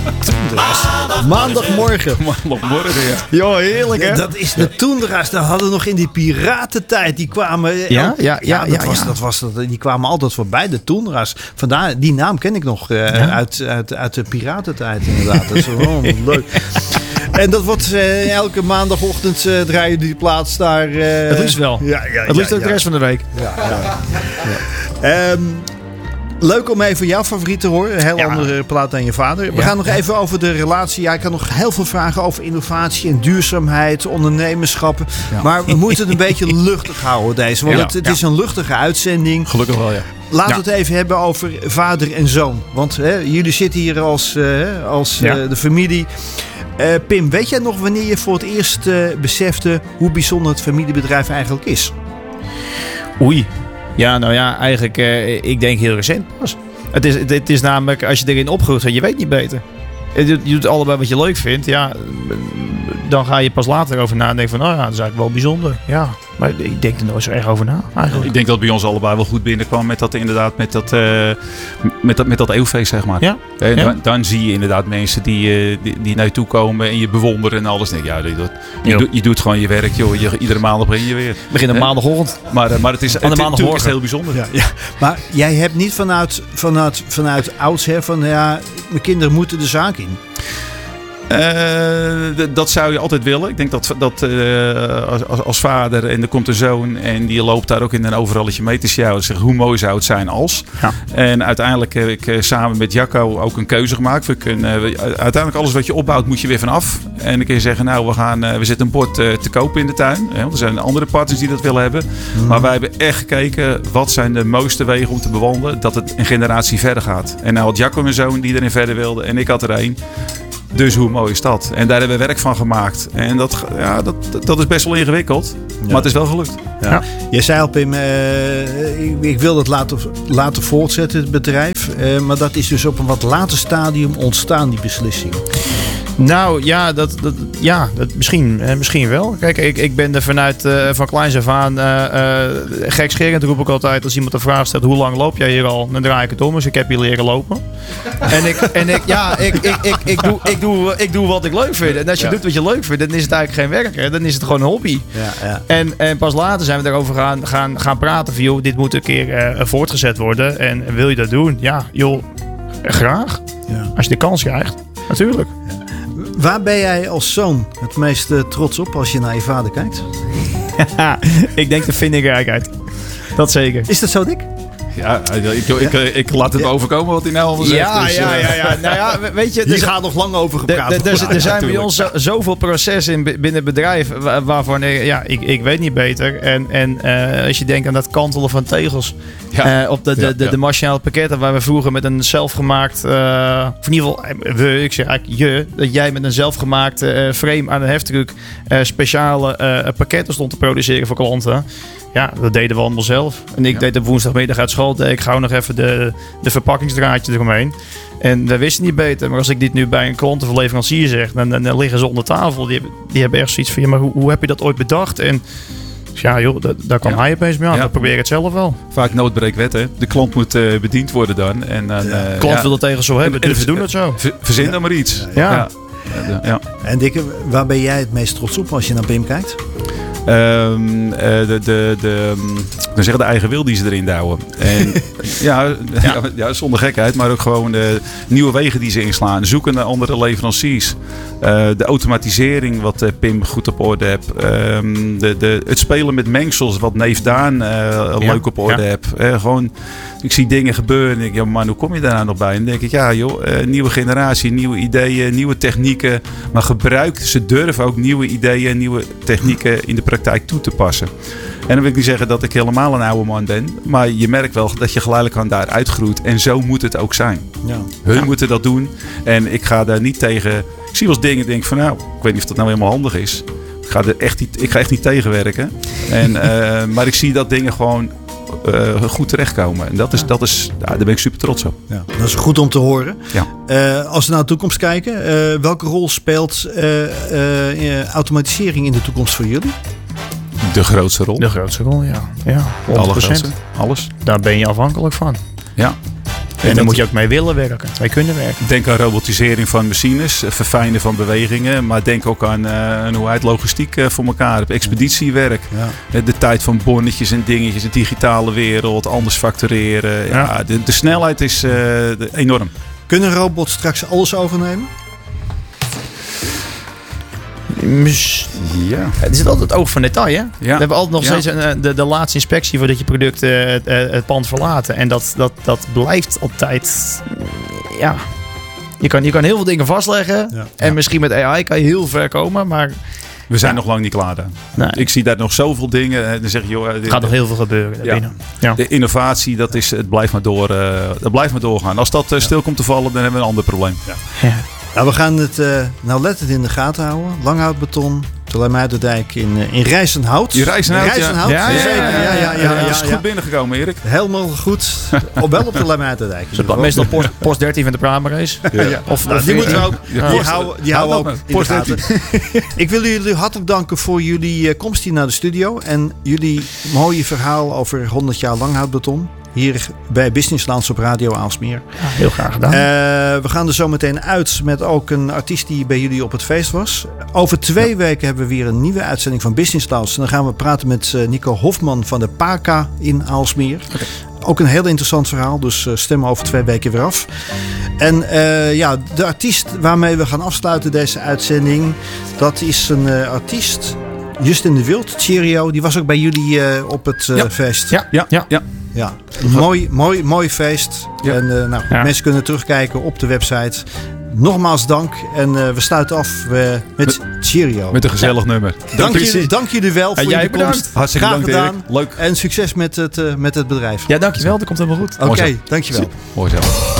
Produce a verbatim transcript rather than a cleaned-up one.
Toendra's. Maandagmorgen. Maandagmorgen, ja. Jo, heerlijk hè? Dat is de Toendra's. Dat hadden we nog in die piratentijd. Die kwamen... Ja, ja, ja. ja, dat ja, was, ja. Dat was, dat, die kwamen altijd voorbij, de Toendra's. Vandaar, die naam ken ik nog uh, ja. uit, uit, uit de piratentijd inderdaad. Dat is gewoon leuk. En dat wordt uh, elke maandagochtend uh, draaien die plaats daar. Uh, het liefst wel. Ja, ja, het liefst ja, ook ja. de rest van de week. Ja, ja. ja. Um, leuk om even jouw favoriet te horen. Een heel ja. andere plaat dan je vader. We ja. gaan nog even over de relatie. Ja, ik kan nog heel veel vragen over innovatie en duurzaamheid, ondernemerschap. Ja. Maar we moeten het een beetje luchtig houden deze. Want ja. het, het is een luchtige uitzending. Gelukkig wel, ja. Laten we ja. het even hebben over vader en zoon. Want hè, jullie zitten hier als, uh, als ja. uh, de familie. Uh, Pim, weet jij nog wanneer je voor het eerst uh, besefte hoe bijzonder het familiebedrijf eigenlijk is? Oei. Ja, nou ja, eigenlijk, uh, ik denk heel recent pas. Het is, het is namelijk, als je erin opgroeit, je weet niet beter. Je doet allebei wat je leuk vindt. Ja, dan ga je pas later over nadenken van, oh ja, dat is eigenlijk wel bijzonder. Ja, maar ik denk er nooit zo erg over na. Eigenlijk. Ik denk dat het bij ons allebei wel goed binnenkwam met dat inderdaad, met dat, uh, met dat, met dat eeuwfeest, zeg maar. Ja. En ja. dan, dan zie je inderdaad mensen die, uh, die, die naar je toe komen en je bewonderen en alles. Denk, ja, je, doet, je, doet, je doet gewoon je werk, joh. Je, iedere maandag begin je weer. Begin op maandagochtend. Maar, maar het is het, natuurlijk is heel bijzonder. Ja, ja. Maar jij hebt niet vanuit, vanuit, vanuit oudsher van, ja, mijn kinderen moeten de zaak in. Uh, d- dat zou je altijd willen. Ik denk dat, dat uh, als, als, als vader en er komt een zoon en die loopt daar ook in een overalletje mee te sjouwen. Zeg, hoe mooi zou het zijn als. Ja. En uiteindelijk heb ik uh, samen met Jacco ook een keuze gemaakt. We kunnen, uh, uiteindelijk alles wat je opbouwt moet je weer vanaf. En dan kun je zeggen, nou we, gaan, uh, we zetten een bord uh, te kopen in de tuin. Hè, want er zijn andere partners die dat willen hebben. Mm. Maar wij hebben echt gekeken wat zijn de mooiste wegen om te bewandelen. Dat het een generatie verder gaat. En nou had Jacco een zoon die erin verder wilde en ik had er één. Dus hoe mooi is dat? En daar hebben we werk van gemaakt. En dat, ja, dat, dat is best wel ingewikkeld. Ja. Maar het is wel gelukt. Ja. Ja. Je zei al, Pim, uh, ik, ik wil dat laten, laten voortzetten, het bedrijf. Uh, maar dat is dus op een wat later stadium ontstaan, die beslissing. Nou ja, dat, dat, ja dat, misschien, eh, misschien wel. Kijk, ik, ik ben er vanuit uh, van kleins af aan uh, uh, gekscherend roep ik altijd als iemand de vraag stelt, hoe lang loop jij hier al? Dan draai ik het om, dus ik heb hier leren lopen. en ik, en ik, ja, ik, ik, ik, ik, doe, ik, doe, ik doe wat ik leuk vind. En als je ja. doet wat je leuk vindt, dan is het eigenlijk geen werk. Hè? Dan is het gewoon een hobby. Ja, ja. En, en pas later zijn we daarover gaan, gaan, gaan praten van, joh, dit moet een keer uh, voortgezet worden. En wil je dat doen? Ja, joh, graag. Ja. Als je de kans krijgt, natuurlijk. Ja. Waar ben jij als zoon het meest uh, trots op als je naar je vader kijkt? Ik denk de vindingrijkheid. Dat zeker. Is dat zo, Dick? Ja, ik, ik, ik, ik laat het ja. overkomen wat hij nou allemaal zegt. Ja, dus, ja, ja, ja. Nou ja, weet je, hier dus, gaat nog lang over gepraat. Er, er, er zijn bij ons zo, zoveel processen in, binnen het bedrijf waarvan ja, ik, ik weet niet beter. En, en uh, als je denkt aan dat kantelen van tegels ja. uh, op de, de, de, de, de machinale pakketten waar we vroeger met een zelfgemaakt, uh, of in ieder geval we, ik zeg eigenlijk je, dat jij met een zelfgemaakt uh, frame aan een heftruck uh, speciale uh, pakketten stond te produceren voor klanten. Ja, dat deden we allemaal zelf. En ik ja. deed op woensdagmiddag uit school. Deed ik gauw nog even de, de verpakkingsdraadje eromheen. En we wisten niet beter. Maar als ik dit nu bij een klant of een leverancier zeg, dan, dan, dan liggen ze onder tafel. Die hebben, die hebben echt zoiets van, ja, maar hoe, hoe heb je dat ooit bedacht? En ja, joh, dat, daar kan ja. hij opeens mee aan. Ja. Dan probeer ik het zelf wel. Vaak noodbreekwet, hè. De klant moet uh, bediend worden dan. En, uh, ja. De klant ja. wil dat tegen zo hebben, dus we doen het zo. Verzin ja. dan maar iets. Ja. Ja. Ja. Ja. En Dikke, waar ben jij het meest trots op als je naar Pim kijkt? Um, uh, de, de, de, dan zeggen de eigen wil die ze erin douwen. En, ja, ja. ja, zonder gekheid, maar ook gewoon de nieuwe wegen die ze inslaan. Zoeken naar andere leveranciers. Uh, de automatisering, wat uh, Pim goed op orde heeft. Um, de, de, het spelen met mengsels, wat neef Daan uh, ja. leuk op orde ja. heeft. Uh, gewoon, ik zie dingen gebeuren en ik denk, ja, man, hoe kom je daar nou nog bij? En dan denk ik, ja joh, uh, nieuwe generatie, nieuwe ideeën, nieuwe technieken. Maar gebruik, ze durven ook nieuwe ideeën, nieuwe technieken in de praktijk toe te passen. En dan wil ik niet zeggen dat ik helemaal een oude man ben. Maar je merkt wel dat je geleidelijk aan daar uitgroeit. En zo moet het ook zijn. Ja. Hun ja. moeten dat doen. En ik ga daar niet tegen... Ik zie wel eens dingen en denk van nou, ik weet niet of dat nou helemaal handig is. Ik ga er echt niet, ik ga echt niet tegenwerken. En, uh, maar ik zie dat dingen gewoon uh, goed terechtkomen. En dat is, ja. dat is, ja, daar ben ik super trots op. Ja, dat is goed om te horen. Ja. Uh, als we naar de toekomst kijken. Uh, welke rol speelt uh, uh, automatisering in de toekomst voor jullie? De grootste rol. De grootste rol, ja. ja honderd procent. Alles. Daar ben je afhankelijk van. Ja. En daar dat moet je ook mee willen werken, mee kunnen werken. Denk aan robotisering van machines, verfijnen van bewegingen. Maar denk ook aan, uh, aan hoe hij het logistiek uh, voor elkaar hebt. Expeditiewerk. Ja. De tijd van bonnetjes en dingetjes. De digitale wereld. Anders factureren. Ja. Ja, de, de snelheid is uh, de, enorm. Kunnen robots straks alles overnemen? Ja. Het is altijd het oog van detail, hè? Ja. We hebben altijd nog ja. steeds een, de, de laatste inspectie voordat je product uh, het, het pand verlaten. En dat, dat, dat blijft altijd... Ja. Je kan, je kan heel veel dingen vastleggen. Ja. En ja. misschien met A I kan je heel ver komen, maar... We zijn ja. nog lang niet klaar daar. Nee. Ik zie daar nog zoveel dingen. Dan zeg je, joh, er gaat nog heel veel gebeuren daarbinnen. Ja. Ja. De innovatie, dat is, het blijft maar, door, uh, dat blijft maar doorgaan. Als dat uh, stil ja. komt te vallen, dan hebben we een ander probleem. Ja. Ja. Nou, we gaan het uh, nauwlettend in de gaten houden. Langhoutbeton, de Lijmuiderdijk in, uh, in Rijsenhout. In Rijsenhout, in Rijsenhout ja. Ja, ja, ja, ja, ja, ja, ja, ja. Dat is goed binnengekomen, Erik. Helemaal goed. Op, wel op de Lijmuiderdijk. Meestal post, post dertien van de Pramerace. Ja. Ja. Of, nou, die moeten we ook. Ja. Die houden, die houden ook in post de gaten. Ik wil jullie hartelijk danken voor jullie uh, komst hier naar de studio. En jullie mooie verhaal over honderd jaar langhoutbeton. Hier bij Business Lounge op Radio Aalsmeer. Ja, heel graag gedaan. Uh, we gaan er zo meteen uit met ook een artiest die bij jullie op het feest was. Over twee ja. weken hebben we weer een nieuwe uitzending van Business Lounge. En dan gaan we praten met uh, Nico Hofman van de PACA in Aalsmeer. Okay. Ook een heel interessant verhaal, dus uh, stem over twee weken weer af. En uh, ja, de artiest waarmee we gaan afsluiten deze uitzending, dat is een uh, artiest, Justin de Wild, Cheerio. Die was ook bij jullie uh, op het uh, ja. feest. Ja, ja, ja. ja. Ja, mooi, mooi, mooi feest. Ja. En uh, nou, ja. mensen kunnen terugkijken op de website. Nogmaals dank. En uh, we sluiten af uh, met, met Cheerio. Met een gezellig ja. nummer. Dank, dank, jullie, dank jullie wel voor jullie komst. Hartstikke Graag bedankt, gedaan. Erik. Leuk. En succes met het, uh, met het bedrijf. Ja, dankjewel. Dat komt helemaal goed. Oké, okay, dankjewel. Mooi zo.